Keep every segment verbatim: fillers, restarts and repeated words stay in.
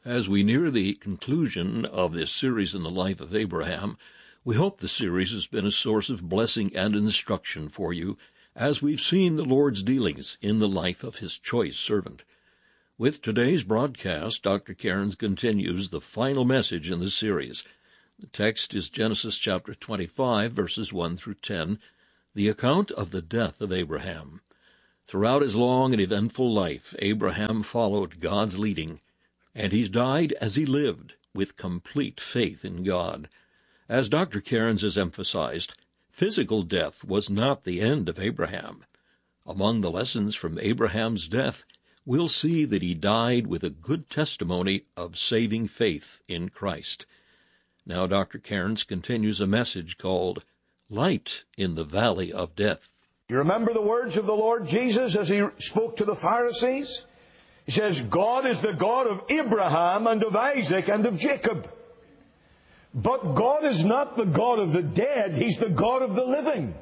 As we near the conclusion of this series in the life of Abraham, we hope the series has been a source of blessing and instruction for you as we've seen the Lord's dealings in the life of his choice servant. With today's broadcast, Doctor Cairns continues the final message in the series. The text is Genesis chapter twenty-five, verses one through ten, the account of the death of Abraham. Throughout his long and eventful life, Abraham followed God's leading, and he died as he lived, with complete faith in God. As Doctor Cairns has emphasized, physical death was not the end of Abraham. Among the lessons from Abraham's death, we'll see that he died with a good testimony of saving faith in Christ. Now Doctor Cairns continues a message called Light in the Valley of Death. You remember the words of the Lord Jesus as he spoke to the Pharisees? He says, God is the God of Abraham and of Isaac and of Jacob. But God is not the God of the dead. He's the God of the living.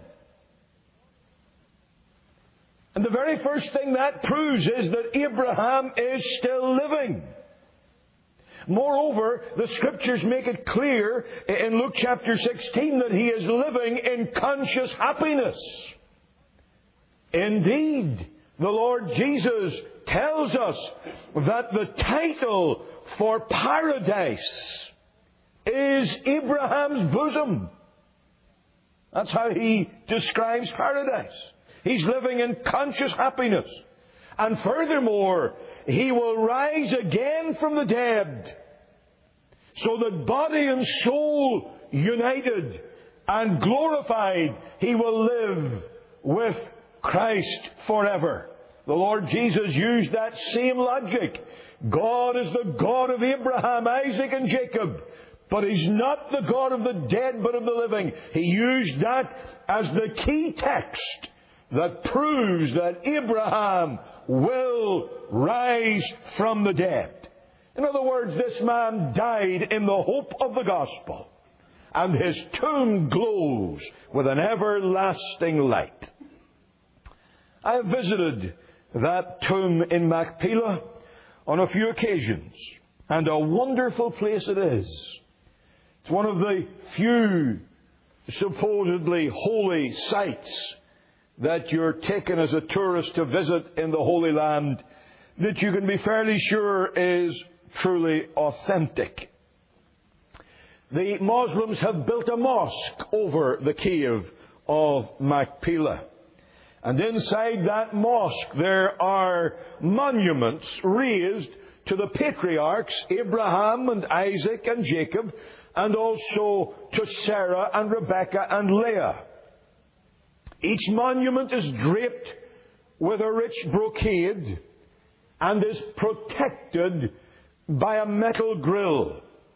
And the very first thing that proves is that Abraham is still living. Moreover, the Scriptures make it clear in Luke chapter sixteen that he is living in conscious happiness. Indeed, the Lord Jesus tells us that the title for paradise is Abraham's bosom. That's how he describes paradise. He's living in conscious happiness. And furthermore, he will rise again from the dead, so that body and soul united and glorified, he will live with Christ forever. The Lord Jesus used that same logic. God is the God of Abraham, Isaac, and Jacob, but He's not the God of the dead, but of the living. He used that as the key text that proves that Abraham will rise from the dead. In other words, this man died in the hope of the gospel, and his tomb glows with an everlasting light. I have visited that tomb in Machpelah on a few occasions, and a wonderful place it is. It's one of the few supposedly holy sites that you're taken as a tourist to visit in the Holy Land that you can be fairly sure is truly authentic. The Muslims have built a mosque over the cave of Machpelah. And inside that mosque there are monuments raised to the patriarchs Abraham and Isaac and Jacob, and also to Sarah and Rebekah and Leah. Each monument is draped with a rich brocade and is protected by a metal grill.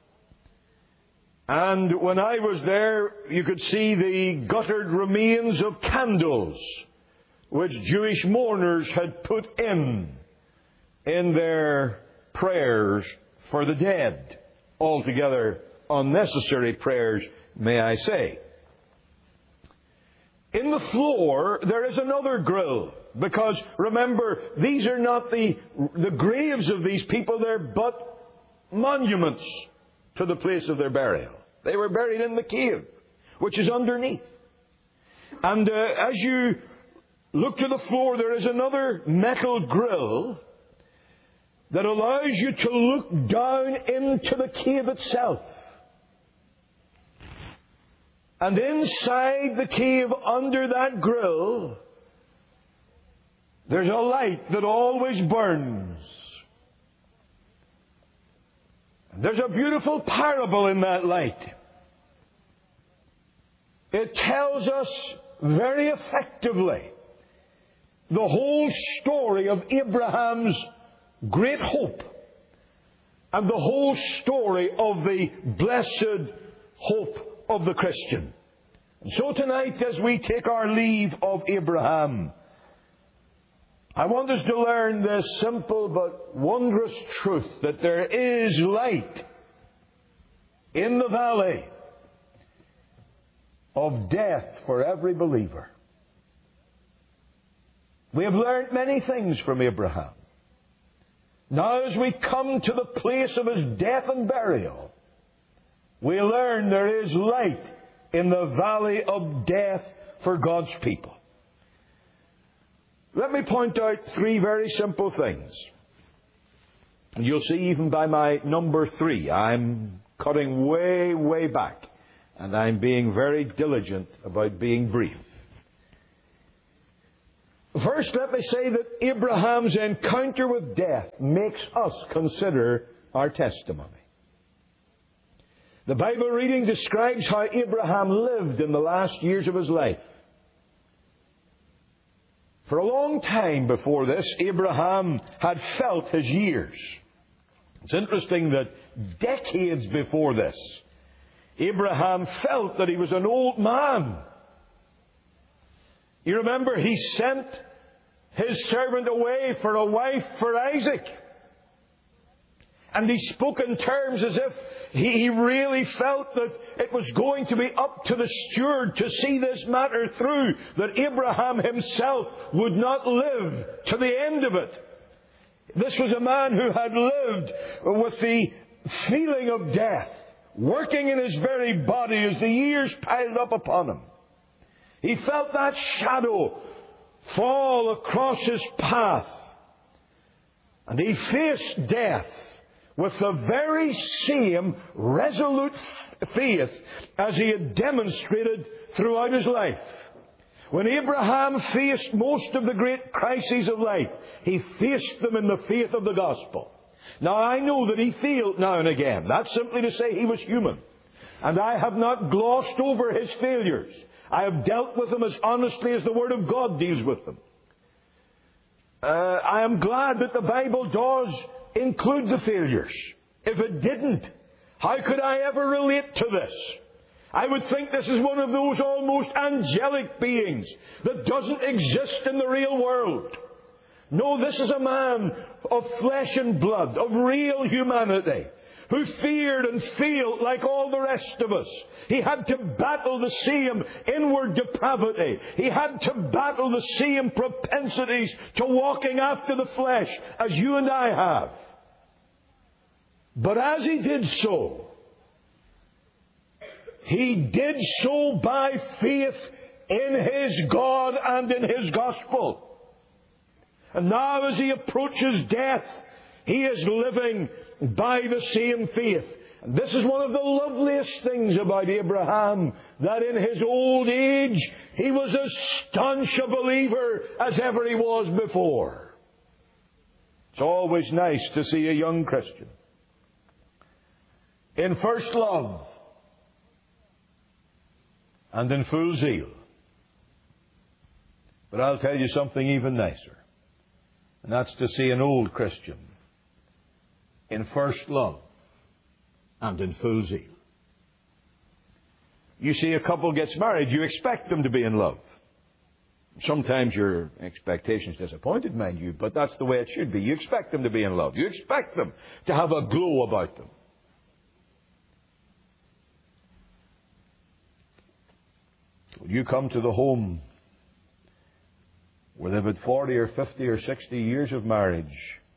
And when I was there, you could see the guttered remains of candles which Jewish mourners had put in in their prayers for the dead. Altogether unnecessary prayers, may I say. In the floor, there is another grill, because remember, these are not the, the graves of these people, they're but monuments to the place of their burial. They were buried in the cave, which is underneath. And uh, as you look to the floor, there is another metal grill that allows you to look down into the cave itself. And inside the cave, under that grill, there's a light that always burns. There's a beautiful parable in that light. It tells us very effectively the whole story of Abraham's great hope and the whole story of the blessed hope of the Christian. And so tonight, as we take our leave of Abraham, I want us to learn this simple but wondrous truth, that there is light in the valley of death for every believer. We have learned many things from Abraham. Now as we come to the place of His death and burial, we learn there is light in the valley of death for God's people. Let me point out three very simple things. And you'll see even by my number three, I'm cutting way, way back. And I'm being very diligent about being brief. First, let me say that Abraham's encounter with death makes us consider our testimony. The Bible reading describes how Abraham lived in the last years of his life. For a long time before this, Abraham had felt his years. It's interesting that decades before this, Abraham felt that he was an old man. You remember, he sent his servant away for a wife for Isaac. And he spoke in terms as if he really felt that it was going to be up to the steward to see this matter through, that Abraham himself would not live to the end of it. This was a man who had lived with the feeling of death working in his very body as the years piled up upon him. He felt that shadow fall across his path. And he faced death with the very same resolute faith as he had demonstrated throughout his life. When Abraham faced most of the great crises of life, he faced them in the faith of the gospel. Now, I know that he failed now and again. That's simply to say he was human. And I have not glossed over his failures. I have dealt with them as honestly as the Word of God deals with them. Uh, I am glad that the Bible does include the failures. If it didn't, how could I ever relate to this? I would think this is one of those almost angelic beings that doesn't exist in the real world. No, this is a man of flesh and blood, of real humanity, who feared and failed like all the rest of us. He had to battle the same inward depravity. He had to battle the same propensities to walking after the flesh as you and I have. But as he did so, he did so by faith in his God and in his gospel. And now as he approaches death, he is living by the same faith. And this is one of the loveliest things about Abraham, that in his old age, he was as staunch a believer as ever he was before. It's always nice to see a young Christian in first love and in full zeal. But I'll tell you something even nicer. And that's to see an old Christian in first love and in full zeal. You see, a couple gets married, you expect them to be in love. Sometimes your expectations disappointed, mind you, but that's the way it should be. You expect them to be in love. You expect them to have a glow about them. When you come to the home where they've had forty or fifty or sixty years of marriage,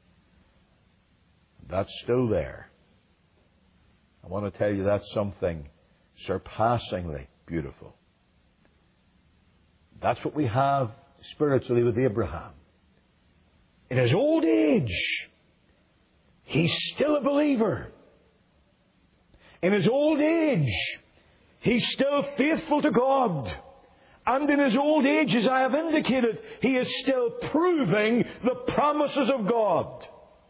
that's still there. I want to tell you that's something surpassingly beautiful. That's what we have spiritually with Abraham. In his old age, he's still a believer. In his old age, he's still faithful to God. And in his old age, as I have indicated, he is still proving the promises of God.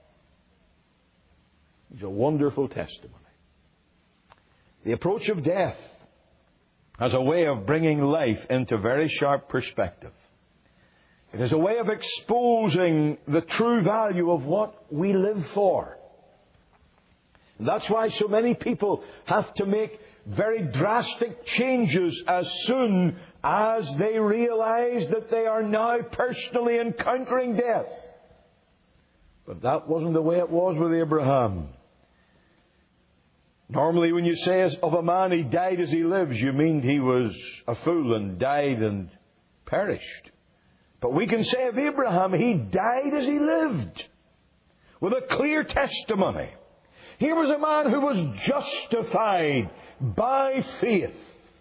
It's a wonderful testimony. The approach of death as a way of bringing life into very sharp perspective. It is a way of exposing the true value of what we live for. And that's why so many people have to make very drastic changes as soon as they realize that they are now personally encountering death. But that wasn't the way it was with Abraham. Normally when you say of a man he died as he lives, you mean he was a fool and died and perished. But we can say of Abraham, he died as he lived. with a clear testimony. Here was a man who was justified by faith.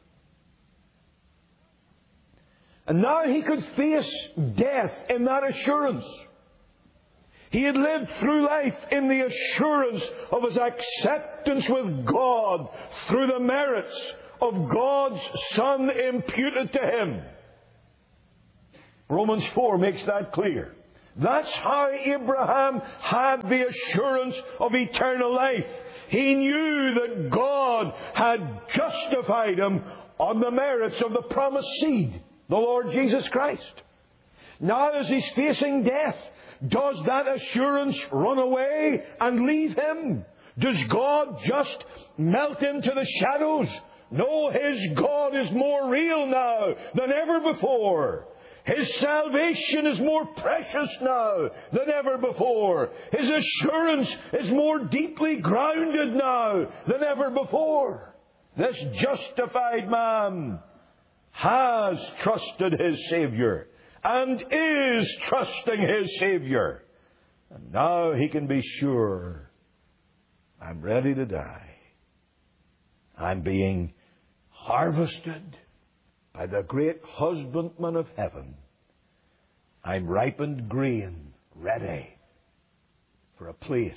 And now he could face death in that assurance. He had lived through life in the assurance of his acceptance with God through the merits of God's Son imputed to him. Romans four makes that clear. That's how Abraham had the assurance of eternal life. He knew that God had justified him on the merits of the promised seed, the Lord Jesus Christ. Now as he's facing death, does that assurance run away and leave him? Does God just melt into the shadows? No, his God is more real now than ever before. His salvation is more precious now than ever before. His assurance is more deeply grounded now than ever before. This justified man has trusted his Savior and is trusting his Savior. And now he can be sure, I'm ready to die. I'm being harvested by the great husbandman of heaven. I'm ripened grain, ready for a place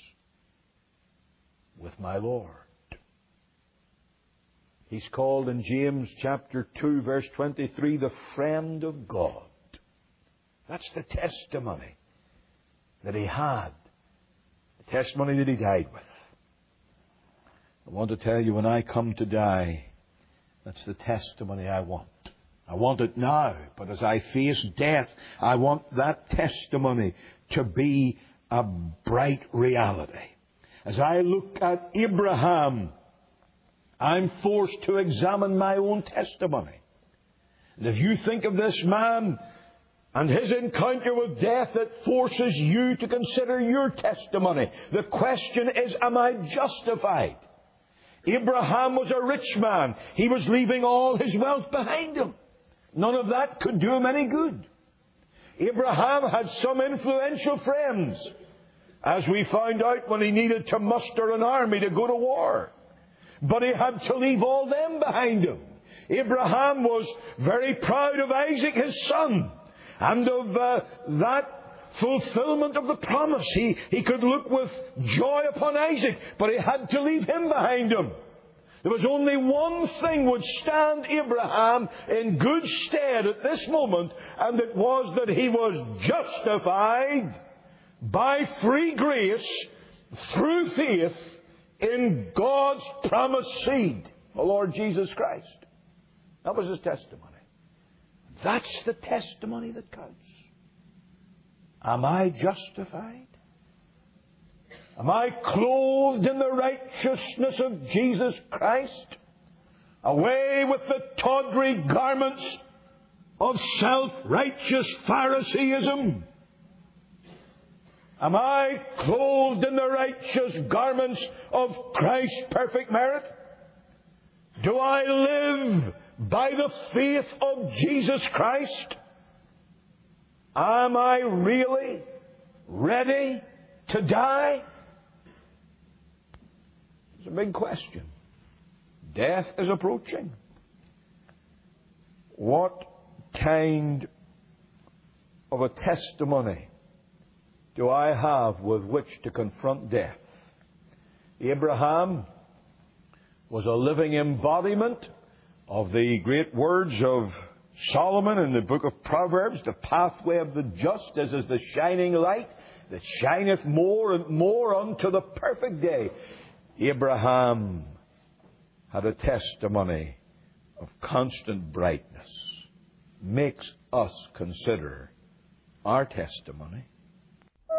with my Lord. He's called in James chapter two, verse twenty-three, the friend of God. That's the testimony that he had, the testimony that he died with. I want to tell you, when I come to die, that's the testimony I want. I want it now, but as I face death, I want that testimony to be a bright reality. As I look at Abraham, I'm forced to examine my own testimony. And if you think of this man and his encounter with death, it forces you to consider your testimony. The question is, am I justified? Abraham was a rich man. He was leaving all his wealth behind him. None of that could do him any good. Abraham had some influential friends, as we found out when he needed to muster an army to go to war. But he had to leave all them behind him. Abraham was very proud of Isaac, his son, and of uh, that fulfillment of the promise. He, he could look with joy upon Isaac, but he had to leave him behind him. There was only one thing would stand Abraham in good stead at this moment, and it was that he was justified by free grace through faith in God's promised seed, the Lord Jesus Christ. That was his testimony. That's the testimony that counts. Am I justified? Am I clothed in the righteousness of Jesus Christ? Away with the tawdry garments of self-righteous Phariseeism. Am I clothed in the righteous garments of Christ's perfect merit? Do I live by the faith of Jesus Christ? Am I really ready to die? It's a big question. Death is approaching. What kind of a testimony do I have with which to confront death? Abraham was a living embodiment of the great words of Solomon in the book of Proverbs. The pathway of the just is as the shining light that shineth more and more unto the perfect day. Abraham had a testimony of constant brightness. Makes us consider our testimony.